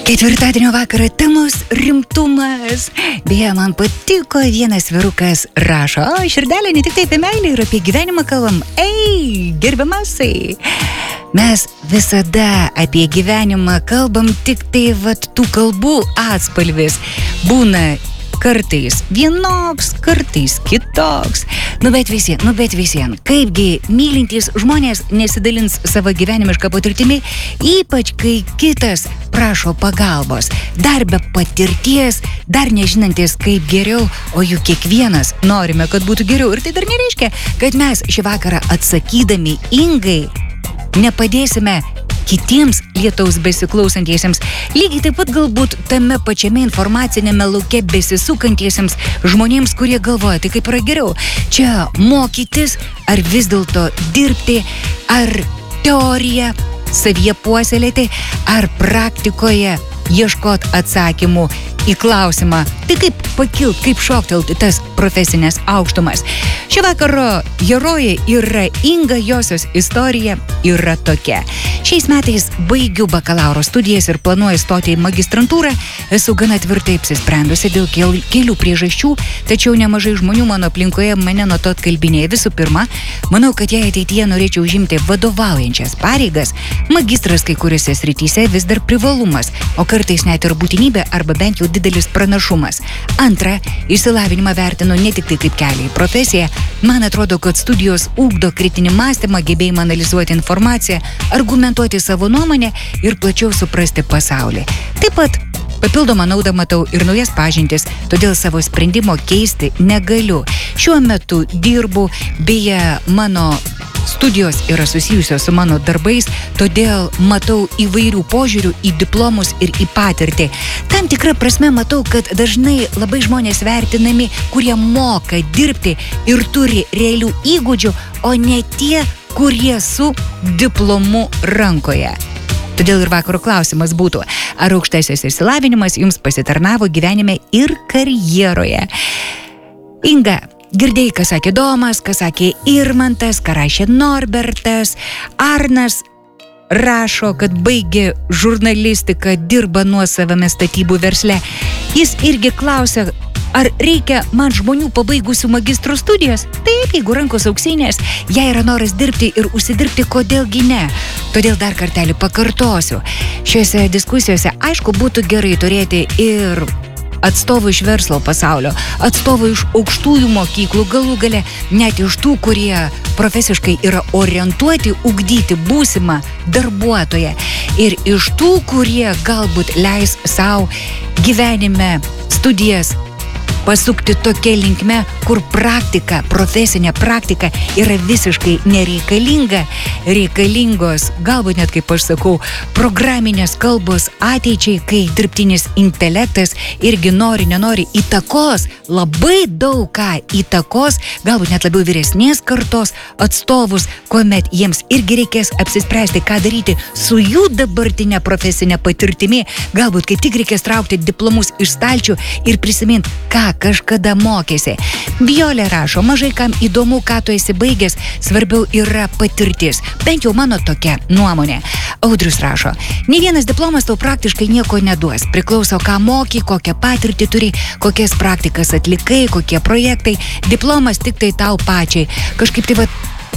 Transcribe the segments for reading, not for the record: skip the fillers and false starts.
Ketvirtadienio vakarą temos rimtumas. Beje, man patiko vienas vyrukas rašo, širdelė, ne tik tai apie meilę ir apie gyvenimą kalbam. Ei, gerbiamasai, mes visada apie gyvenimą kalbam, tik tai tų kalbų atspalvis būna kartais vienoks, kartais kitoks. Bet visien, kaipgi mylintys žmonės nesidalins savo gyvenimišką patirtimi, ypač kai kitas prašo pagalbos. Dar be patirties, dar nežinantis kaip geriau, o juk kiekvienas norime, kad būtų geriau. Ir tai dar nereiškia, kad mes šį vakarą atsakydami Ingai nepadėsime kitiems lietaus besiklausantiesiems, lygiai taip pat galbūt tame pačiame informacinėme lauke besisukantiesiems žmonėms, kurie galvoja, tai kaip yra geriau, čia mokytis, ar vis dėlto dirbti, ar teoriją savyje puoselėti, ar praktikoje ieškot atsakymų į klausimą, tai kaip pakilt, kaip šoktelti tas profesinės aukštumas. Šį vakaro herojė yra Inga, josios istorija yra tokia. Šiais metais baigiu bakalauro studijas ir planuoju stoti į magistrantūrą. Esu gana tvirtai apsisprendusi dėl kelių priežasčių, tačiau nemažai žmonių mano aplinkoje mane nuo to atkalbinėja. Visų pirma, manau, kad jei ateityje norėčiau užimti vadovaujančias pareigas, magistras kai kuriuose srityse vis dar privalumas, o kartais net ir būtinybė arba bent jau didelis pranašumas. Antra, išsilavinimą vertinu ne tik tai kaip kelią į profesiją. Man atrodo, kad studijos ugdo kritinį mąstymą, gebėjimą analizuoti informaciją, argumentuoti savo nuomonę ir plačiau suprasti pasaulį. Taip pat papildomą naudą matau ir naujas pažintis, todėl savo sprendimo keisti negaliu. Šiuo metu dirbu, beje, mano studijos yra susijusios su mano darbais, todėl matau įvairių požiūrių į diplomus ir į patirtį. Tam tikrą prasme matau, kad dažnai labai žmonės vertinami, kurie moka dirbti ir turi realių įgūdžių, o ne tie, kurie su diplomu rankoje. Todėl ir vakaro klausimas būtų, ar aukštasis išsilavinimas jums pasitarnavo gyvenime ir karjeroje. Inga, girdėjai, ką sakė Domas, ką sakė Irmantas, ką rašė Norbertas. Arnas rašo, kad baigė žurnalistiką, dirba nuosavame statybų versle. Jis irgi klausia, ar reikia man žmonių pabaigusių magistro studijas? Taip, jeigu rankos auksinės, jei yra noras dirbti ir užsidirbti, kodėlgi ne? Todėl dar kartelį pakartosiu. Šiuose diskusijose, aišku, būtų gerai turėti ir atstovų iš verslo pasaulio, atstovų iš aukštųjų mokyklų, galų gale net iš tų, kurie profesiškai yra orientuoti ugdyti būsimą darbuotoją, ir iš tų, kurie galbūt leis savo gyvenime studijas pasukti tokia linkme, kur praktika, profesinė praktika yra visiškai nereikalinga, reikalingos, galbūt net, kaip aš sakau, programinės kalbos ateičiai, kai dirbtinis intelektas irgi nenori įtakos, labai daug ką įtakos, galbūt net labiau vyresnės kartos atstovus, kuomet jiems irgi reikės apsispręsti, ką daryti su jų dabartinė profesinė patirtimi, galbūt kaip tik reikės traukti diplomus iš stalčių ir prisiminti, ką kažkada mokėsi. Violė rašo, mažai kam įdomu, ką tu esi baigęs, svarbiau yra patirtis. Bent jau mano tokia nuomonė. Audrius rašo, ne vienas diplomas tau praktiškai nieko neduos. Priklauso, ką moki, kokią patirtį turi, kokias praktikas atlikai, kokie projektai. Diplomas tik tai tau pačiai. Kažkaip tai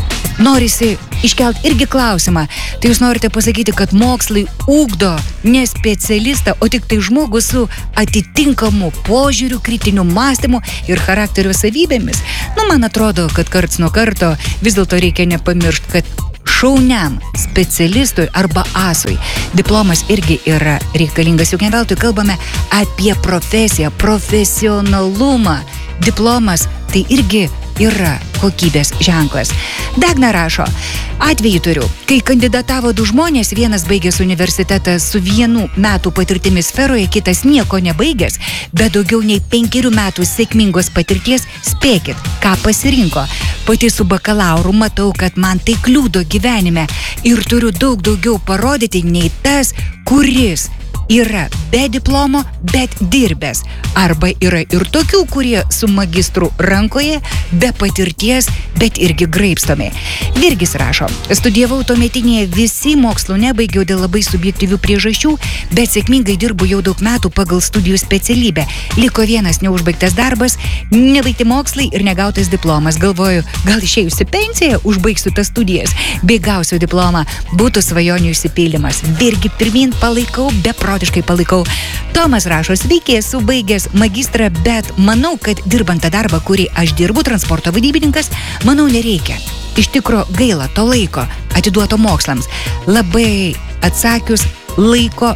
norisi iškelt irgi klausimą. Tai jūs norite pasakyti, kad mokslai ugdo ne specialistą, o tik tai žmogų su atitinkamu požiūriu, kritiniu mąstymu ir charakterio savybėmis. Man atrodo, kad karts nuo karto vis dėlto reikia nepamiršti, kad šauniam specialistui arba asui diplomas irgi yra reikalingas. Juk ne veltui kalbame apie profesiją, profesionalumą. Diplomas tai irgi yra kokybės ženklas. Dagna rašo, atvejį turiu, kai kandidatavo du žmonės, vienas baigęs universitetą su 1 metų patirtimi sferoje, kitas nieko nebaigęs, bet daugiau nei 5 metų sėkmingos patirties, spėkit, ką pasirinko. Pati su bakalauru matau, kad man tai kliūdo gyvenime ir turiu daug daugiau parodyti nei tas, kuris yra be diplomo, bet dirbęs. Arba yra ir tokių, kurie su magistru rankoje, be patirties, bet irgi graibstomi. Virgis rašo, studijavau tuometinėje, visi mokslų nebaigiau dėl labai subjektyvių priežasčių, bet sėkmingai dirbu jau daug metų pagal studijų specialybę. Liko vienas neužbaigtas darbas, nebaigti mokslai ir negautas diplomas. Galvoju, gal išėjusi pensiją, užbaigsiu tas studijas, bei gausiu diplomą. Būtų svajonių išsipildymas. Virgi pirmin palaikau, beprotiškai palaikau. Tomas rašo, sveiki, esu baigęs magistrą, bet manau, kad dirbant tą darbą, kurį aš dirbu, transporto vadybininkas, manau, nereikia. Iš tikro gaila to laiko atiduoto mokslams. Labai atsakius, laiko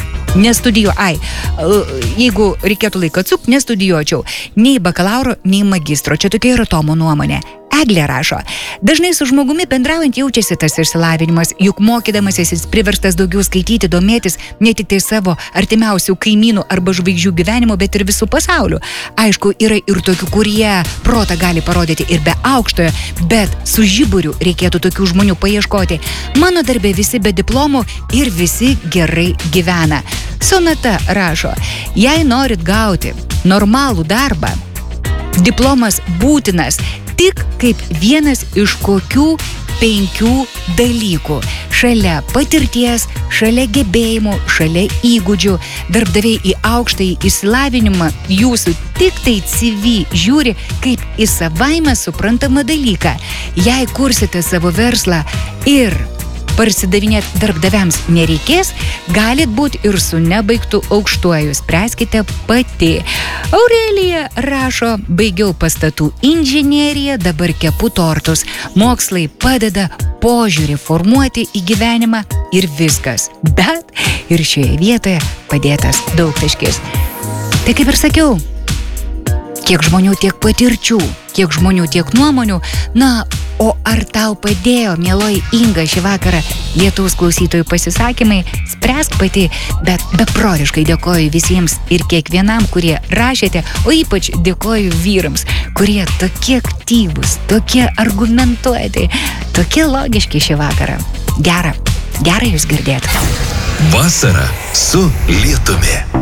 jeigu reikėtų laiko atsuk, nestudijuočiau nei bakalauro, nei magistro. Čia tokia yra Tomo nuomonė. Eglė rašo, dažnai su žmogumi bendraujant jaučiasi tas išsilavinimas, juk mokydamasis jis priverstas daugiau skaityti, domėtis ne tik tai savo artimiausių kaimynų arba žvaigždžių gyvenimo, bet ir visų pasaulių. Aišku, yra ir tokių, kurie protą gali parodyti ir be aukštojo, bet su žiburiu reikėtų tokių žmonių paieškoti. Mano darbė visi be diplomų ir visi gerai gyvena. Sonata rašo, jei norit gauti normalų darbą, diplomas būtinas tik kaip vienas iš kokių 5 dalykų. Šalia patirties, šalia gebėjimų, šalia įgūdžių. Darbdaviai į aukštąjį išsilavinimą jūsų tik tai CV žiūri kaip į savaime suprantamą dalyką. Jei kursite savo verslą ir parsidavinėt darbdaviams nereikės, galit būti ir su nebaigtų aukštuoju, spręskite pati. Aurelija rašo, baigiau pastatų inžineriją, dabar kepu tortus. Mokslai padeda požiūrį formuoti į gyvenimą ir viskas. Bet ir šioje vietoje padėtas daugtaškis. Tai kaip ir sakiau, kiek žmonių, tiek patirčių, kiek žmonių, tiek nuomonių. Na, o ar tau padėjo, mieloji Inga, šį vakarą Lietuvos klausytojų pasisakymai? Spręsk pati, bet beprotiškai dėkoju visiems ir kiekvienam, kurie rašėte, o ypač dėkoju vyrams, kurie tokie aktyvūs, tokie argumentuoti, tokie logiški šį vakarą. Gera jūs girdėti. Vasara su lietumi.